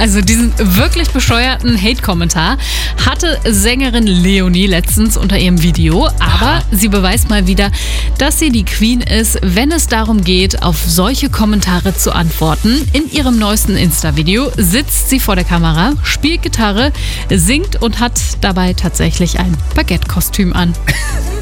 Also diesen wirklich bescheuerten Hate-Kommentar hatte Sängerin Leonie letztens unter ihrem Video. Aber sie beweist mal wieder, dass sie die Queen ist, wenn es darum geht, auf solche Kommentare zu antworten. In ihrem neuesten Insta-Video sitzt sie vor der Kamera, spielt Gitarre, singt und hat dabei tatsächlich ein Baguette-Kostüm an.